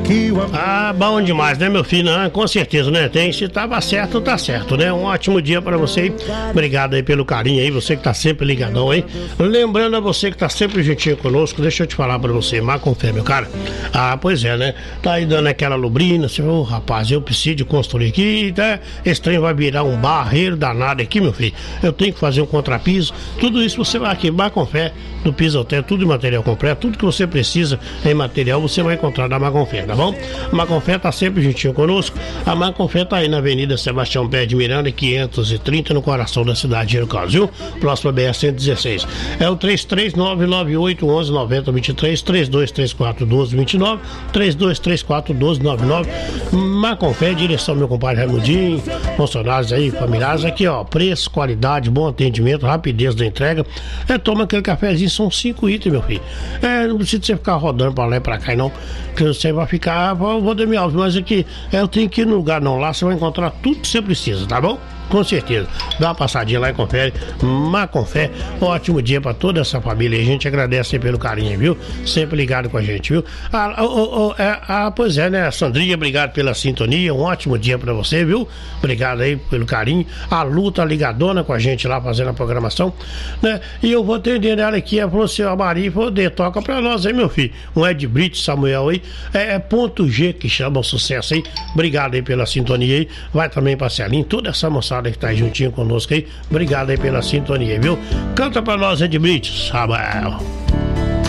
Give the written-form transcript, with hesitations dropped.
Ah, bom demais, né, meu filho? Ah, com certeza, né? Se tava certo, tá certo, né? Um ótimo dia pra você aí. Obrigado aí pelo carinho aí, você que tá sempre ligadão aí. Lembrando a você que tá sempre juntinho conosco, deixa eu te falar pra você, Macofé, meu cara. Ah, pois é, né? Tá aí dando aquela lubrina, você, rapaz, eu preciso de construir aqui, tá? Esse trem vai virar um barreiro danado aqui, meu filho. Eu tenho que fazer um contrapiso, tudo isso você vai aqui, Macofé, do Piso Hotel, tudo em material completo, tudo que você precisa em material você vai encontrar na Macofé, tá bom? A Macofé tá sempre juntinho conosco. A Macofé tá aí na Avenida Sebastião Pé de Miranda, 530, no coração da cidade de Hercós, viu? Próximo a BR-116. É o 33998119023, 32341229, 32341299. Macofé, direção meu compadre Raimundinho, funcionários aí, familiares, aqui ó, preço, qualidade, bom atendimento, rapidez da entrega. Toma aquele cafezinho, são 5 itens, meu filho. Não precisa você ficar rodando pra lá e pra cá, não, que você vai ficar, vou dar minha alva, mas aqui, eu tenho que ir no lugar não, lá você vai encontrar tudo que você precisa, tá bom? Com certeza. Dá uma passadinha lá e confere. Macofé, ótimo dia pra toda essa família. A gente agradece aí pelo carinho, viu? Sempre ligado com a gente, viu? Pois é, né, Sandrinha, obrigado pela sintonia. Um ótimo dia pra você, viu? Obrigado aí pelo carinho. A Lu tá ligadona com a gente lá fazendo a programação, né? E eu vou atender ela aqui, a você, a Maria, poder toca pra nós aí, meu filho. Um Ed Brito, Samuel aí. Ponto G que chama o sucesso aí. Obrigado aí pela sintonia aí. Vai também pra Celinho, toda essa moçada que tá aí juntinho conosco aí, obrigado aí pela sintonia, viu? Canta pra nós, Ed Brito, Samuel.